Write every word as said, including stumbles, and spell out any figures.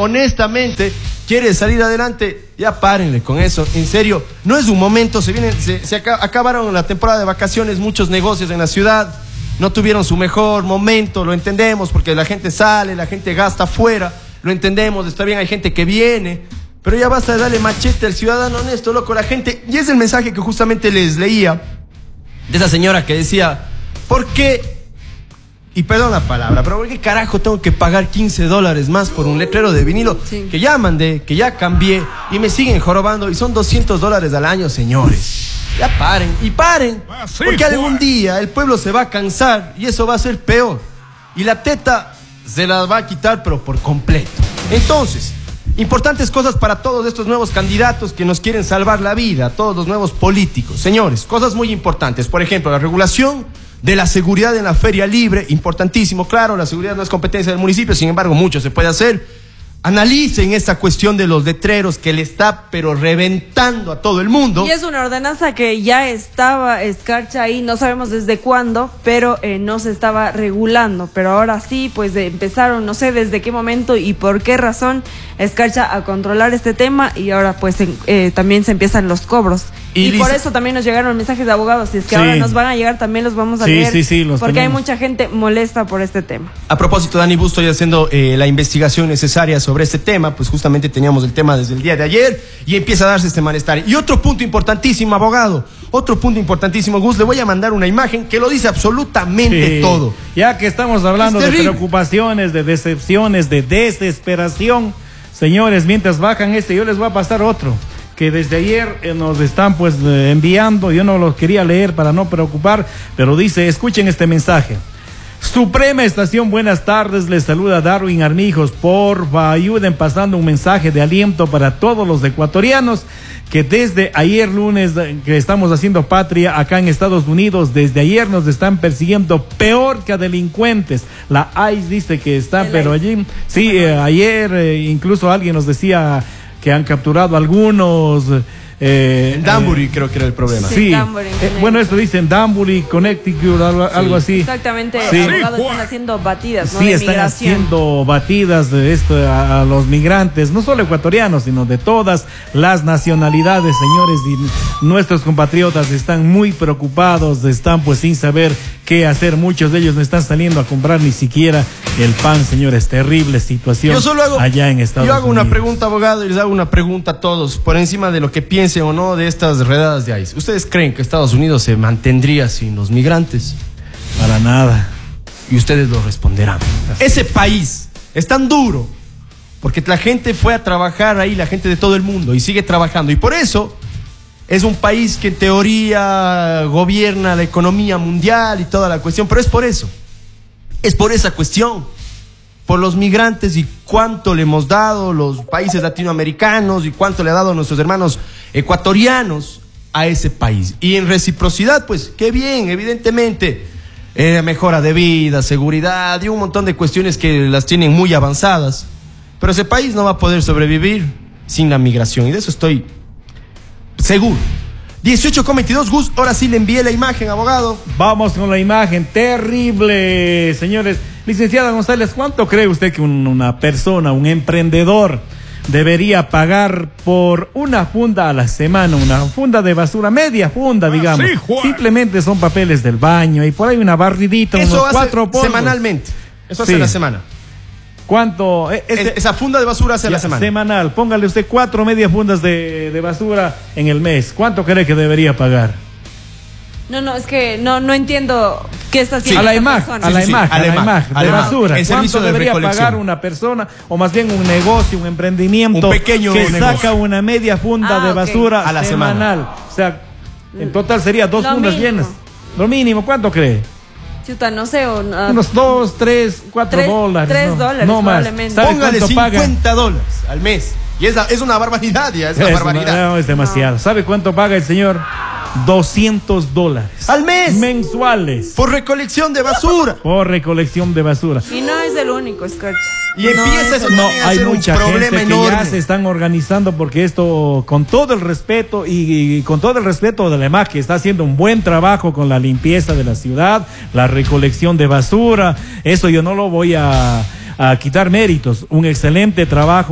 honestamente quiere salir adelante, ya párenle con eso, en serio, no es un momento, se vienen, se, se aca acabaron la temporada de vacaciones, muchos negocios en la ciudad, no tuvieron su mejor momento, lo entendemos, porque la gente sale, la gente gasta afuera, lo entendemos, está bien, hay gente que viene, pero ya basta de darle machete al ciudadano honesto, loco, la gente, y es el mensaje que justamente les leía de esa señora que decía, ¿por qué? Y perdón la palabra, pero ¿por qué carajo tengo que pagar quince dólares más por un letrero de vinilo sí. que ya mandé, que ya cambié y me siguen jorobando y son doscientos dólares al año, señores? Ya paren, y paren, ah, sí, porque algún día el pueblo se va a cansar y eso va a ser peor. Y la teta se la va a quitar, pero por completo. Entonces, importantes cosas para todos estos nuevos candidatos que nos quieren salvar la vida, todos los nuevos políticos. Señores, cosas muy importantes. Por ejemplo, la regulación de la seguridad en la feria libre, importantísimo. Claro, la seguridad no es competencia del municipio, sin embargo, mucho se puede hacer. Analicen esta cuestión de los letreros que le está, pero reventando a todo el mundo. Y es una ordenanza que ya estaba escarcha ahí, no sabemos desde cuándo, pero eh, no se estaba regulando. Pero ahora sí, pues eh, empezaron, no sé desde qué momento y por qué razón, escarcha a controlar este tema y ahora pues eh, también se empiezan los cobros. Y, y por eso también nos llegaron mensajes de abogados, y es que sí. ahora nos van a llegar, también los vamos a sí, leer, sí, sí, los porque tenemos. Hay mucha gente molesta por este tema. A propósito, Dani Busto, estoy haciendo eh, la investigación necesaria sobre este tema, pues justamente teníamos el tema desde el día de ayer y empieza a darse este malestar. Y otro punto importantísimo, abogado, otro punto importantísimo, Gus, le voy a mandar una imagen que lo dice absolutamente sí. todo. Ya que estamos hablando de preocupaciones, de decepciones, de desesperación, señores, mientras bajan este, yo les voy a pasar otro que desde ayer eh, nos están pues eh, enviando. Yo no los quería leer para no preocupar, pero dice, escuchen este mensaje. Suprema Estación, buenas tardes, les saluda Darwin Armijos. Porfa, ayuden pasando un mensaje de aliento para todos los ecuatorianos que desde ayer lunes que estamos haciendo patria acá en Estados Unidos, desde ayer nos están persiguiendo peor que a delincuentes. La I C E dice que está, pero allí, sí, eh, ayer eh, incluso alguien nos decía que han capturado algunos. Eh, en Danbury eh, creo que era el problema. Sí, sí. Danbury, eh, bueno, esto dice en Danbury, Connecticut, algo, sí. algo así. Exactamente, sí. abogados están haciendo batidas, ¿no? Sí, de están migración. haciendo batidas de esto a, a los migrantes, no solo ecuatorianos, sino de todas las nacionalidades, señores, y nuestros compatriotas están muy preocupados, están pues sin saber qué hacer. Muchos de ellos no están saliendo a comprar ni siquiera el pan, señores. Terrible situación yo solo hago, allá en Estados Unidos. Yo hago Unidos. una pregunta, abogado, y les hago una pregunta a todos, por encima de lo que piensen o no de estas redadas de I C E. ¿Ustedes creen que Estados Unidos se mantendría sin los migrantes? Para nada. Y ustedes lo responderán. Así Ese es. país es tan duro porque la gente fue a trabajar ahí, la gente de todo el mundo, y sigue trabajando. Y por eso es un país que en teoría gobierna la economía mundial y toda la cuestión. Pero es por eso. Es por esa cuestión. Por los migrantes y cuánto le hemos dado los países latinoamericanos y cuánto le ha dado a nuestros hermanos ecuatorianos a ese país. Y en reciprocidad, pues, qué bien, evidentemente, eh, mejora de vida, seguridad y un montón de cuestiones que las tienen muy avanzadas. Pero ese país no va a poder sobrevivir sin la migración, y de eso estoy seguro. dieciocho con veintidós, Gus, ahora sí le envié la imagen, abogado. Vamos con la imagen, terrible, señores. Licenciada González, ¿cuánto cree usted que un, una persona, un emprendedor, debería pagar por una funda a la semana? Una funda de basura, media funda, digamos. Ah, sí, simplemente son papeles del baño y por ahí una barridita, Eso unos hace cuatro polvos. Semanalmente, eso hace sí. la semana. ¿Cuánto? Este, Esa funda de basura hace la semana. Semanal. Póngale usted cuatro medias fundas de, de basura en el mes. ¿Cuánto cree que debería pagar? No, no, es que no, no entiendo qué está haciendo. Sí. A la imagen, a la imagen, a la imagen de basura. El ¿Cuánto de debería pagar una persona, o más bien un negocio, un emprendimiento, un pequeño que negocio. saca una media funda ah, de basura okay. a la semanal? semana. O sea, en total sería dos Lo fundas mínimo. llenas. Lo mínimo, ¿cuánto cree? Chuta, no sé. O, uh, Unos dos, tres, cuatro tres, dólares. Tres no, dólares, no más. probablemente. Póngale cincuenta paga? dólares al mes. Y es, es una barbaridad, ya, es una es barbaridad. Una, no, es demasiado. No. ¿Sabe cuánto paga el señor? doscientos dólares. ¿Al mes? Mensuales. Por recolección de basura. Por recolección de basura. Y no es el único, Escarcha. Y empieza eso no, a hay ser mucha un problema gente que enorme. ya se están organizando porque esto, con todo el respeto y, y con todo el respeto de la E M A C, que está haciendo un buen trabajo con la limpieza de la ciudad, la recolección de basura, eso yo no lo voy a, a quitar méritos, un excelente trabajo.